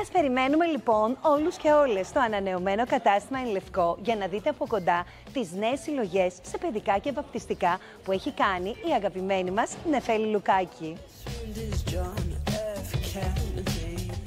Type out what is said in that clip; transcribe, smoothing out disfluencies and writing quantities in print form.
Σας περιμένουμε λοιπόν όλους και όλες στο ανανεωμένο κατάστημα Εν Λευκό για να δείτε από κοντά τις νέες συλλογές σε παιδικά και βαπτιστικά που έχει κάνει η αγαπημένη μας Νεφέλη Λουκάκη.